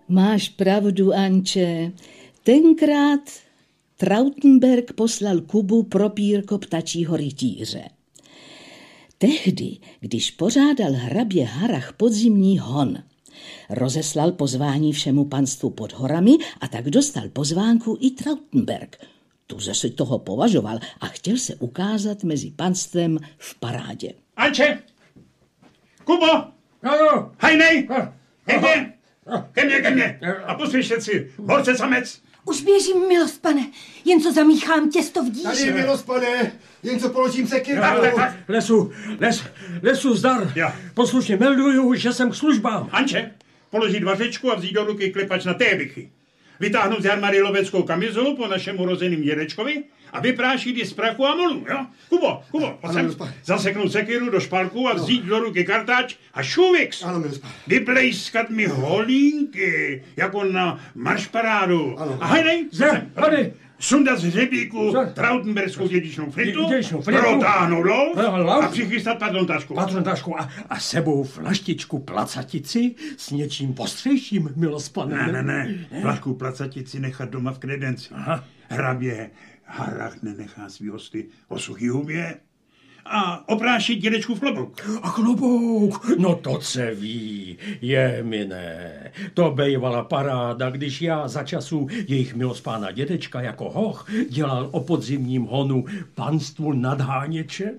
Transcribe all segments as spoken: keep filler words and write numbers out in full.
Máš pravdu, Anče. Tenkrát Trautenberg poslal Kubu pro pírko ptačího rytíře. Tehdy, když pořádal hrabě Harrach podzimní hon, rozeslal pozvání všemu panstvu pod horami a tak dostal pozvánku i Trautenberg. Tuze si toho považoval a chtěl se ukázat mezi panstvem v parádě. Anče! Kubo! Ano! Hajnej! Ke mně! Ke mně, ke mně! A poslyšte si, horce samec! Už běžím, milost pane, jen co zamíchám těsto v díši. Tady, milost pane, jen co položím sekyru. Tak, tak, tak. Lesu, les, lesu zdar. Ja. Poslušně melduju, že jsem k službám. Anče, položit vařečku a vzít do ruky klepač na tébychy. Vytáhnout z armary loveckou kamizolu po našem urozeným dědečkovi a vyprášit ji z prachu a molu, jo? Kubo, Kubo, pojď sem. Zaseknout sekiru do šparku a vzít do ruky kartáč a šuvix. Ano, milost pane. Vyplejskat mi holínky, jako na maršparádu. Ano. A hajnej, Zde, tady. sundat z hřebíku Zde. Trautenberskou dědičnou flintu, Dědičnou flintu. protáhnout lov Lov. a přichystat patrontašku. Patrontašku a, a sebou flaštičku placatici s něčím postřejším, milost pane. Ne, ne, ne, flašku placatici nechat doma v kredenci. Aha. Hrabě Harrach nenechá svý hosty o suchý hubě a oprášit dědečku v klobouk. A klobouk, no to se ví, je mi ne. To bejvala paráda, když já za času jejich milost pána dědečka jako hoch dělal o podzimním honu panstvu Nadháněče.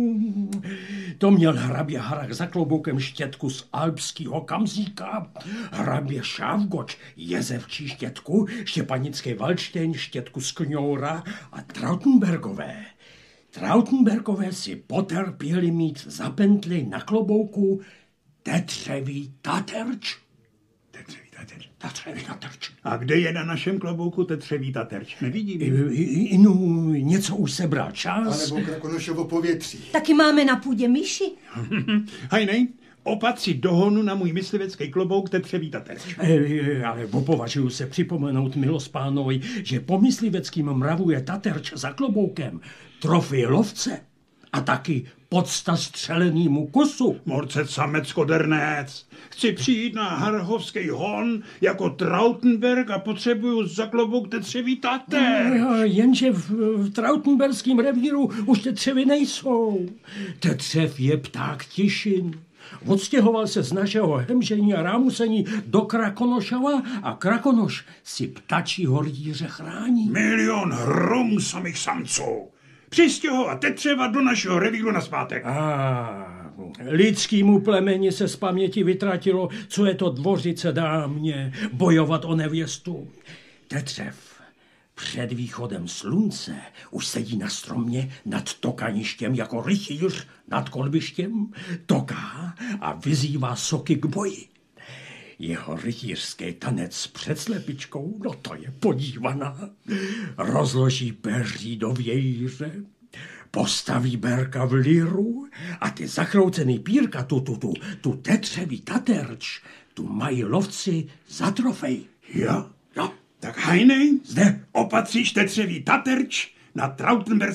To měl hrabě Harrach za kloboukem štětku z alpského kamzíka, hrabě Šávgoč jezevčí štětku, štěpanický Valdštejn štětku z Kňoura a Trautenbergové. Trautenbergové si potrpěli mít za pentli na klobouku tetřevý taterč. Tetřevý taterč. Tetřevý taterč. A kde je na našem klobouku tetřevý taterč? Nevidím. I, i, no, něco už sebral čas. A nebo Krakonošovo povětří. Taky máme na půdě myši. Hajnej, opatři do honu na můj myslivecký klobouk tetřevý taterč. E, ale považuji se připomenout milost pánovi, že po mysliveckým mravu je taterč za kloboukem trofej lovce a taky podsta střelenýmu kusu. Morcet samec kodernec. Chci přijít na harrachovský hon jako Trautenberg a potřebuju za klobouk tetřevý taterč. No, jenže v, v Trautenberském revíru už tetřevy nejsou. Tetřev je pták Tišin. Odstěhoval se z našeho hemžení a rámusení do Krakonošova a Krakonoš si ptačí rytíře chrání. Milion hrom samých samců. Přistěhovat tetřeva do našeho revíru nazpátek. A lidskýmu plemeni se z paměti vytratilo, co je to dvořice dámě, bojovat o nevěstu. Tetřev před východem slunce už sedí na stromě nad tokaništěm jako rytíř nad kolbištěm, toká a vyzývá soky k boji. Jeho rytířský tanec před slepičkou, no to je podívaná. Rozloží peří do vějíře, postaví berka v liru a ty zachroucený pírka, tu, tu, tu, tu tetřevý taterč, tu mají lovci za trofej. Jo? Jo. Tak hajnej, Zde. opatříš tetřevý taterč na Trautenberg